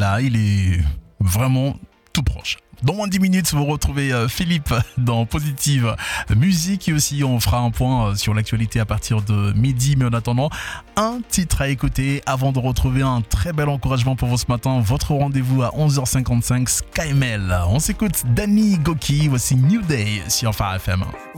là, il est vraiment tout proche. Dans moins de 10 minutes, vous retrouvez Philippe dans Positive Musique et aussi on fera un point sur l'actualité à partir de midi. Mais en attendant, un titre à écouter avant de retrouver un très bel encouragement pour vous ce matin. Votre rendez-vous à 11h55, SkyMel. On s'écoute Danny Goki, voici New Day sur Phare FM.